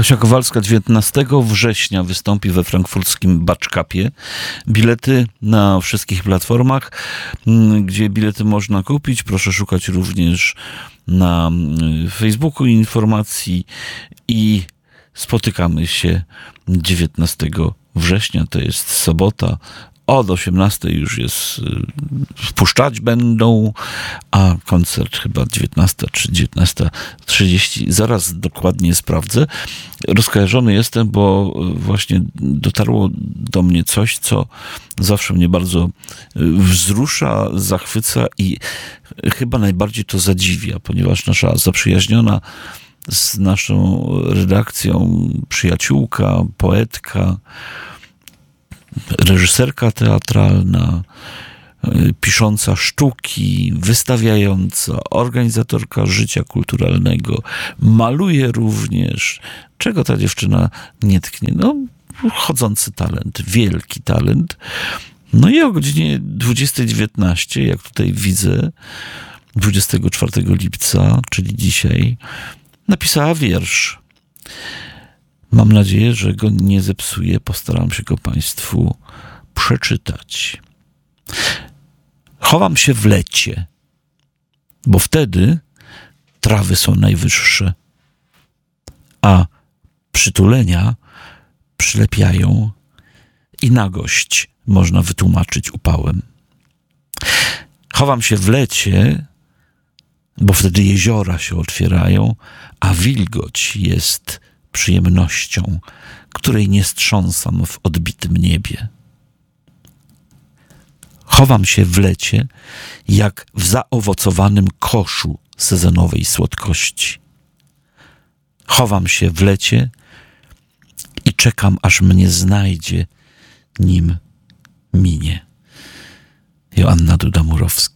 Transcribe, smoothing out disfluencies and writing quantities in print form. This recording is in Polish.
Kasia Kowalska 19 września wystąpi we frankfurckim Batschkapie. Bilety na wszystkich platformach, gdzie bilety można kupić. Proszę szukać również na Facebooku informacji i spotykamy się 19 września, to jest sobota. Od 18 już jest, wpuszczać będą, a koncert chyba 19 czy 19:30. Zaraz dokładnie sprawdzę. Rozkojarzony jestem, bo właśnie dotarło do mnie coś, co zawsze mnie bardzo wzrusza, zachwyca i chyba najbardziej to zadziwia, ponieważ nasza zaprzyjaźniona z naszą redakcją przyjaciółka, poetka, reżyserka teatralna, pisząca sztuki, wystawiająca, organizatorka życia kulturalnego, maluje również. Czego ta dziewczyna nie tknie? No, chodzący talent, wielki talent. No i o godzinie 20:19, jak tutaj widzę, 24 lipca, czyli dzisiaj, napisała wiersz. Mam nadzieję, że go nie zepsuję. Postaram się go Państwu przeczytać. Chowam się w lecie, bo wtedy trawy są najwyższe, a przytulenia przylepiają i nagość można wytłumaczyć upałem. Chowam się w lecie, bo wtedy jeziora się otwierają, a wilgoć jest przyjemnością, której nie strząsam w odbitym niebie. Chowam się w lecie, jak w zaowocowanym koszu sezonowej słodkości. Chowam się w lecie i czekam, aż mnie znajdzie, nim minie. Joanna Duda-Murowska.